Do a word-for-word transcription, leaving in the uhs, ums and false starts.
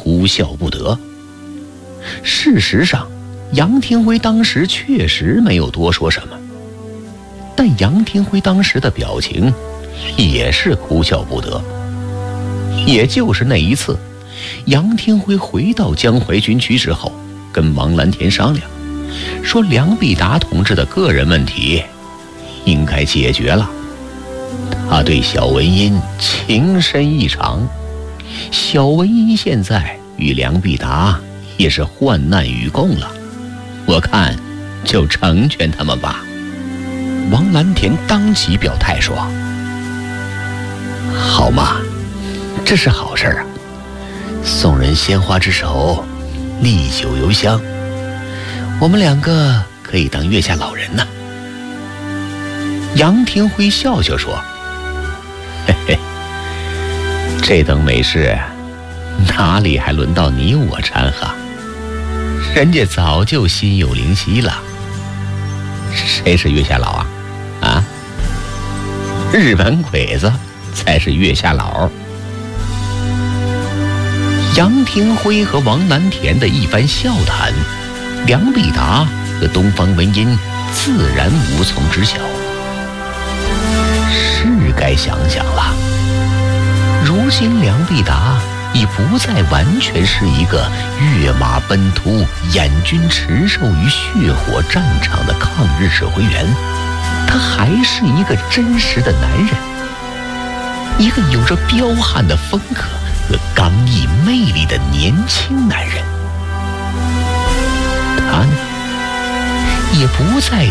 哭笑不得。事实上，杨廷辉当时确实没有多说什么，但杨廷辉当时的表情也是哭笑不得。也就是那一次，杨廷辉回到江淮军区之后，跟王蓝田商量，说梁必达同志的个人问题应该解决了。他对小文音情深意长，小文音现在与梁必达也是患难与共了，我看就成全他们吧。 王蓝田当即表态说： 好嘛，这是好事啊，送人鲜花之手，历久犹香，我们两个可以当月下老人呢。杨廷辉笑笑说：嘿嘿，这等美事哪里还轮到你我掺和，人家早就心有灵犀了。谁是月下老啊？啊，日本鬼子才是月下老。杨廷辉和王蓝田的一番笑谈，梁必达和东方文音自然无从知晓。是该想想了，如今梁必达已不再完全是一个跃马奔突、眼军驰兽于血火战场的抗日指挥员，他还是一个真实的男人，一个有着彪悍的风格和刚毅魅力的年轻男人。他呢，也不再